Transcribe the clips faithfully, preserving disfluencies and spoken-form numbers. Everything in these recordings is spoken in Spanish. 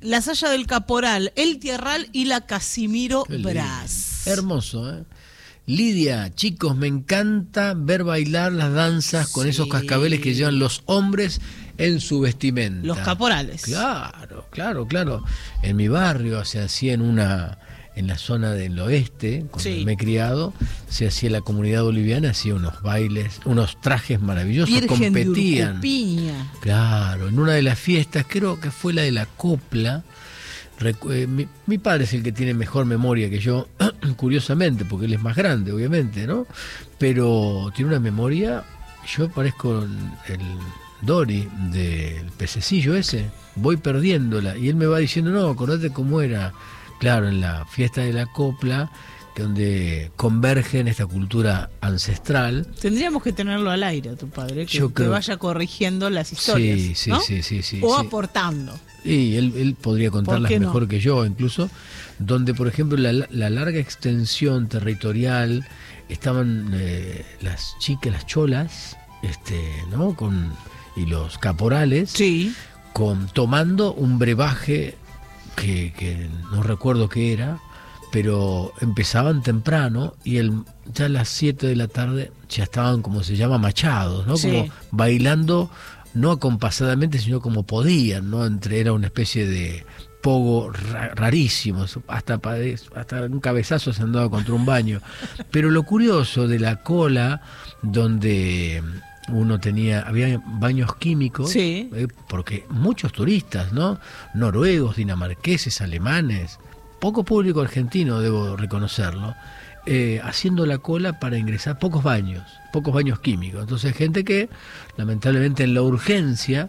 la Saya del Caporal, el Tierral y la Casimiro Qué lindo. Brás. Hermoso, ¿eh? Lidia, chicos, me encanta ver bailar las danzas con Sí. esos cascabeles que llevan los hombres en su vestimenta. Los caporales. Claro, claro, claro. En mi barrio se hacía en una, en la zona del oeste, cuando Sí. me he criado, se hacía la comunidad boliviana, hacía unos bailes, unos trajes maravillosos, Virgen de competían. Urcupiña. Claro, en una de las fiestas, creo que fue la de la copla. Recu- eh, mi, mi padre es el que tiene mejor memoria que yo, curiosamente, porque él es más grande, obviamente, ¿no? Pero tiene una memoria, yo parezco el, el Dory del pececillo ese, voy perdiéndola, y él me va diciendo, no, acordate cómo era, claro, en la fiesta de la copla, que donde convergen esta cultura ancestral. Tendríamos que tenerlo al aire, tu padre, que Yo te creo- vaya corrigiendo las historias, Sí, sí, ¿no? sí, sí, sí, O sí. aportando. Y él, él podría contarlas qué no? mejor que yo, incluso, donde, por ejemplo, la, la larga extensión territorial, estaban eh, las chicas, las cholas, este, ¿no? Con, y los caporales, Sí. con, tomando un brebaje que, que no recuerdo qué era, pero empezaban temprano y el, ya a las siete de la tarde ya estaban, como se llama, machados, ¿no? Sí. Como bailando, no acompasadamente, sino como podían, ¿no? Entre, era una especie de pogo ra- rarísimo, hasta, pade- hasta un cabezazo se andaba contra un baño. Pero lo curioso de la cola, donde uno tenía, había baños químicos, Sí. eh, porque muchos turistas, ¿no? Noruegos, dinamarqueses, alemanes, poco público argentino, debo reconocerlo, eh, haciendo la cola para ingresar, pocos baños, pocos baños químicos. Entonces gente que lamentablemente en la urgencia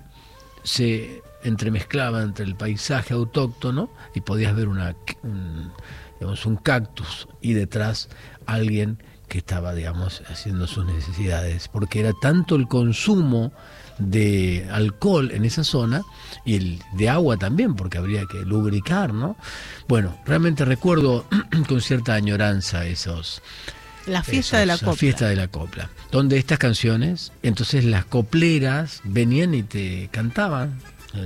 se entremezclaba entre el paisaje autóctono y podías ver una, un, digamos, un cactus y detrás alguien que estaba, digamos, haciendo sus necesidades, porque era tanto el consumo de alcohol en esa zona y el de agua también, porque habría que lubricar, ¿no? Bueno, realmente recuerdo con cierta añoranza esos La fiesta esos, de la la copla. fiesta de la copla, donde estas canciones, entonces las copleras venían y te cantaban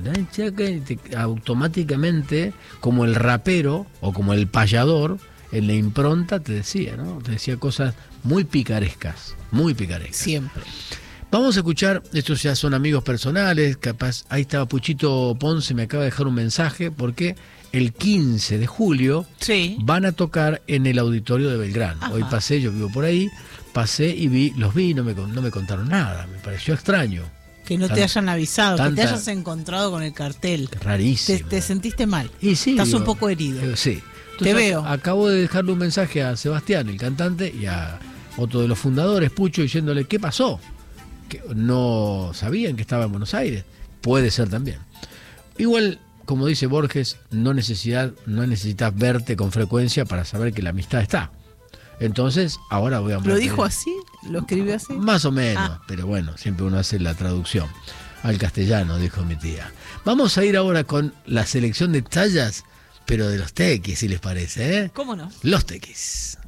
y te- automáticamente, como el rapero o como el payador en la impronta te decía, ¿no? Te decía cosas muy picarescas, muy picarescas. Siempre. Vamos a escuchar, estos ya son amigos personales, capaz, ahí estaba Puchito Ponce, me acaba de dejar un mensaje, porque el quince de julio Sí. van a tocar en el auditorio de Belgrano. Ajá. Hoy pasé, yo vivo por ahí, pasé y vi, los vi, no me, con- no me contaron nada, me pareció extraño, Que no te Tan- hayan avisado, que tanta- te hayas encontrado con el cartel. Te, rarísimo. te sentiste mal. Y sí, Estás digo, un poco herido. eh, sí. Te veo. Acabo de dejarle un mensaje a Sebastián, el cantante, y a otro de los fundadores, Pucho, diciéndole, ¿qué pasó? Que no sabían que estaba en Buenos Aires. Puede ser también. Igual, como dice Borges, no necesidad, no necesitas verte con frecuencia para saber que la amistad está. Entonces, ahora voy a... ¿Lo dijo así? ¿Lo escribió así? Más o menos, Ah. pero bueno, siempre uno hace la traducción al castellano, dijo mi tía. Vamos a ir ahora con la selección de tallas, pero de los tequis, si les parece, ¿eh? ¿Cómo no? Los tequis.